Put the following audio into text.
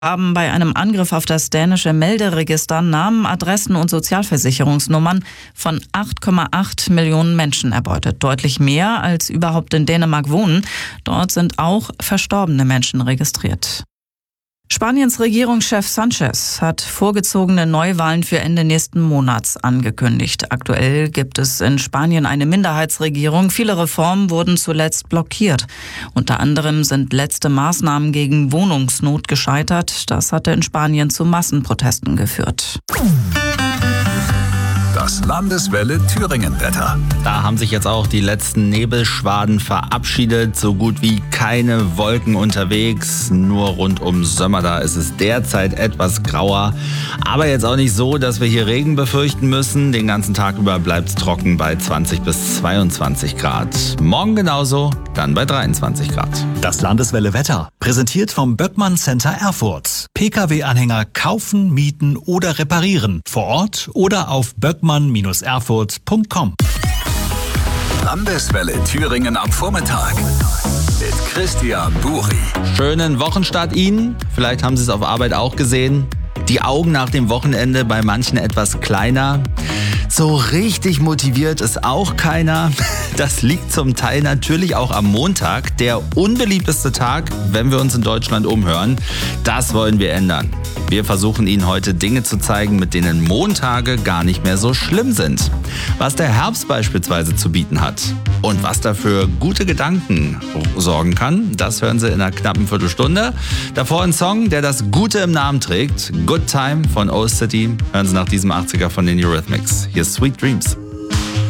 Haben bei einem Angriff auf das dänische Melderegister Namen, Adressen und Sozialversicherungsnummern von 8,8 Millionen Menschen erbeutet. Deutlich mehr als überhaupt in Dänemark wohnen. Dort sind auch verstorbene Menschen registriert. Spaniens Regierungschef Sanchez hat vorgezogene Neuwahlen für Ende nächsten Monats angekündigt. Aktuell gibt es in Spanien eine Minderheitsregierung. Viele Reformen wurden zuletzt blockiert. Unter anderem sind letzte Maßnahmen gegen Wohnungsnot gescheitert. Das hatte in Spanien zu Massenprotesten geführt. Das Landeswelle Thüringen-Wetter. Da haben sich jetzt auch die letzten Nebelschwaden verabschiedet. So gut wie keine Wolken unterwegs. Nur rund um Sömmerda ist es derzeit etwas grauer. Aber jetzt auch nicht so, dass wir hier Regen befürchten müssen. Den ganzen Tag über bleibt es trocken bei 20 bis 22 Grad. Morgen genauso, dann bei 23 Grad. Das Landeswelle Wetter. Präsentiert vom Böckmann Center Erfurt. Pkw-Anhänger kaufen, mieten oder reparieren. Vor Ort oder auf böckmann-erfurt.com. Landeswelle Thüringen am Vormittag. Mit Christian Buri. Schönen Wochenstart Ihnen. Vielleicht haben Sie es auf Arbeit auch gesehen. Die Augen nach dem Wochenende bei manchen etwas kleiner. So richtig motiviert ist auch keiner. Das liegt zum Teil natürlich auch am Montag, der unbeliebteste Tag, wenn wir uns in Deutschland umhören. Das wollen wir ändern. Wir versuchen Ihnen heute Dinge zu zeigen, mit denen Montage gar nicht mehr so schlimm sind. Was der Herbst beispielsweise zu bieten hat und was dafür gute Gedanken sorgen kann, das hören Sie in einer knappen Viertelstunde. Davor ein Song, der das Gute im Namen trägt. Good Time von Old City. Hören Sie nach diesem 80er von den Eurythmics. Hier ist Sweet Dreams.